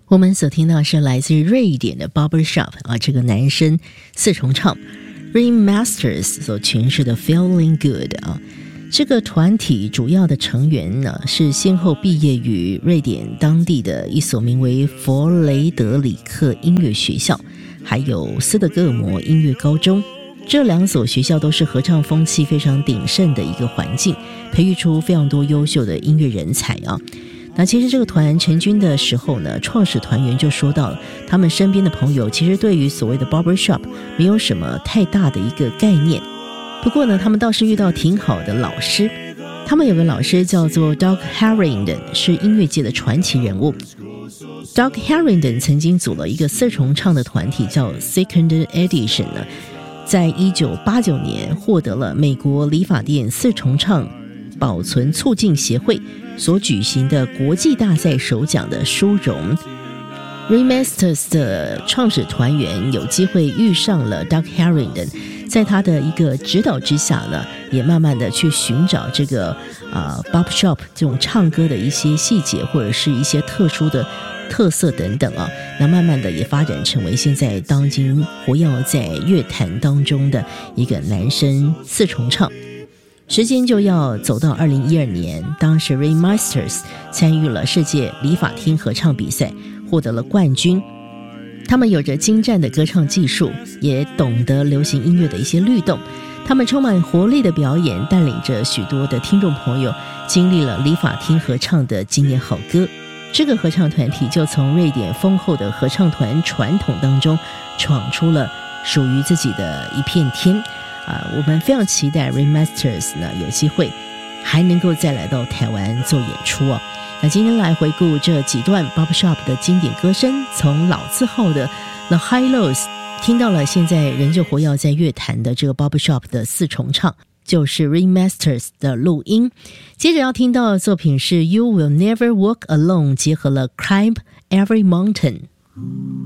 我们所听到是来自瑞典的 Barbershop 这个男声四重唱 Ring Masters 所诠释的 Feeling Good 这个团体主要的成员呢是先后毕业于瑞典当地的一所名为佛雷德里克音乐学校，还有斯德哥尔摩音乐高中。这两所学校都是合唱风气非常鼎盛的一个环境，培育出非常多优秀的音乐人才那其实这个团成军的时候呢，创始团员就说到了，他们身边的朋友其实对于所谓的 barbershop 没有什么太大的一个概念。不过呢，他们倒是遇到挺好的老师。他们有个老师叫做 Doug Harrington， 是音乐界的传奇人物。Doug Harrington 曾经组了一个四重唱的团体叫 Second Edition 呢，在1989年获得了美国理发店四重唱保存促进协会所举行的国际大赛首奖的殊荣。Ring Masters 的创始团员有机会遇上了 Doug Harrington， 在他的一个指导之下呢，也慢慢的去寻找这个barbershop 这种唱歌的一些细节或者是一些特殊的特色等等那慢慢的也发展成为现在当今活跃在乐坛当中的一个男声四重唱。时间就要走到2012年，当时 Ring Masters 参与了世界理发厅合唱比赛，获得了冠军。他们有着精湛的歌唱技术，也懂得流行音乐的一些律动。他们充满活力的表演，带领着许多的听众朋友经历了理发厅合唱的经典好歌。这个合唱团体就从瑞典丰厚的合唱团传统当中闯出了属于自己的一片天。我们非常期待 Ring Masters 呢有机会还能够再来到台湾做演出那今天来回顾这几段 Barbershop 的经典歌声，从老字号的 The High Lows 听到了现在仍旧活跃在乐坛的这个 Barbershop 的四重唱，就是 Ring Masters 的录音。接着要听到的作品是 You Will Never Walk Alone， 结合了 Climb Every Mountain。